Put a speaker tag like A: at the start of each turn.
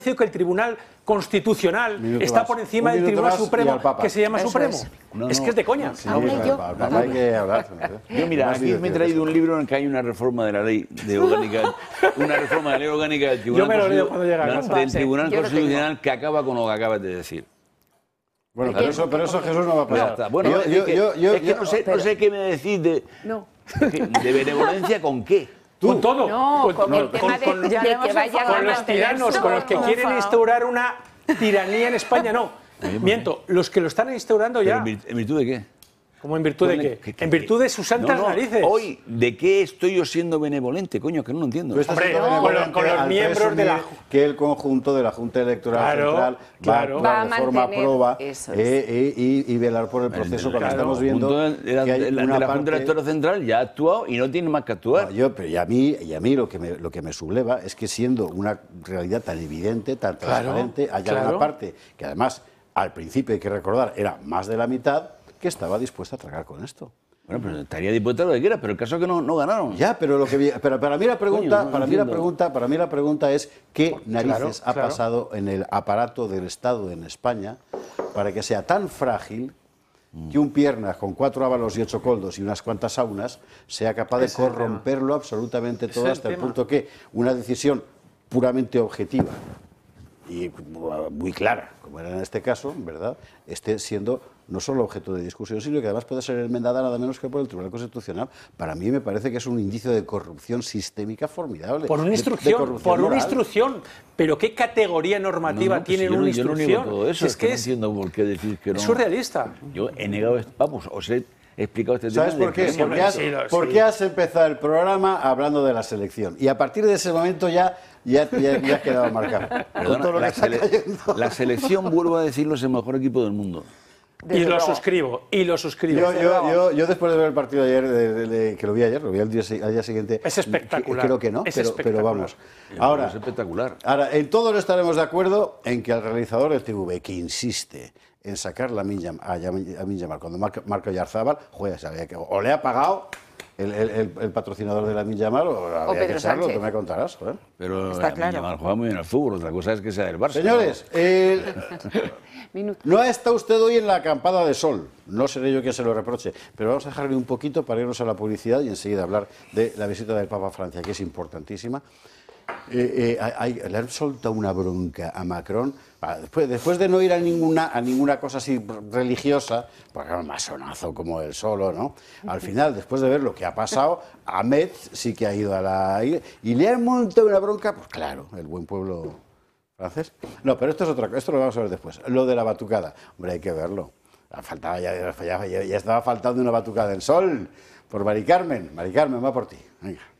A: que el Tribunal Constitucional está por encima del Tribunal Supremo, que se llama Supremo. Es que es de coña.
B: Sí, hay que hablar.
C: Yo, mira, aquí me he traído un libro en el que hay una reforma de la ley de orgánica, una reforma de la ley orgánica del Tribunal Constitucional que acaba con lo que acabas de decir.
B: Bueno, pero eso Jesús no va a pasar.
C: Bueno, es que no sé qué me decís de benevolencia con qué.
A: Con todo.
D: No, con el tema de que vaya
A: con los tiranos, con los que quieren instaurar una tiranía en España, no. Miento, los que lo están instaurando ya.
C: ¿En virtud de qué?
A: ¿Cómo en virtud de qué? En virtud de sus santas narices.
C: Hoy, ¿de qué estoy yo siendo benevolente, coño? Que no lo entiendo.
A: Hombre, con los miembros de la...
B: Que el conjunto de la Junta Electoral Central va a reforma proba y velar por el proceso cuando estamos viendo
C: que hay la Junta Electoral Central ya ha actuado y no tiene más que actuar.
B: Y a mí lo que me subleva es que siendo una realidad tan evidente, tan transparente, haya una parte que además al principio hay que recordar era más de la mitad que estaba dispuesta a tragar con esto.
C: Bueno, pero estaría dispuesta a lo que quiera, pero el caso es que no ganaron.
B: Ya, pero para mí la pregunta es qué narices ha pasado en el aparato del Estado en España para que sea tan frágil que un piernas con 4 ábalos y 8 coldos y unas cuantas saunas sea capaz de corromperlo absolutamente todo hasta el punto que una decisión puramente objetiva y muy clara, como era en este caso, ¿verdad?, esté siendo no solo objeto de discusión, sino que además puede ser enmendada nada menos que por el Tribunal Constitucional. Para mí me parece que es un indicio de corrupción sistémica formidable.
A: Por una instrucción, pero ¿qué categoría normativa tiene una instrucción?
C: Yo no niego todo eso, es que no entiendo por qué decir que no.
A: Es surrealista.
C: Yo he negado, os he explicado este tema.
B: ¿Sabes por qué? Porque has empezado el programa hablando de la selección y a partir de ese momento ya has quedado marcado.
C: Perdona, la selección, vuelvo a decirlo, es el mejor equipo del mundo.
A: Y lo suscribo.
B: Yo después de ver el partido de ayer, que lo vi ayer, lo vi al día siguiente.
A: Es espectacular.
B: Creo que no, pero vamos. Ahora,
C: es espectacular.
B: Ahora, en todos estaremos de acuerdo en que al realizador del TV, que insiste en sacar a Lamine Yamal cuando marca Oyarzabal, joder, sabía que o le ha pagado el patrocinador de Lamine Yamal o había que echarlo, tú me contarás, joder.
C: Pero Lamine Yamal juega muy bien al fútbol, otra cosa es que sea del Barça.
B: Señores, no ha estado usted hoy en la acampada de sol, no seré yo quien se lo reproche, pero vamos a dejarle un poquito para irnos a la publicidad y enseguida hablar de la visita del Papa a Francia, que es importantísima. Le han soltado una bronca a Macron, después de no ir a ninguna cosa así religiosa, porque era un masonazo como él solo, ¿no? Al final, después de ver lo que ha pasado, Ahmed sí que ha ido a la... y le han montado una bronca, pues claro, el buen pueblo francés. No, pero esto es otra cosa, esto lo vamos a ver después. Lo de la batucada, hombre, hay que verlo. Ya estaba faltando una batucada en Sol por Mari Carmen. Mari Carmen, va por ti. Venga.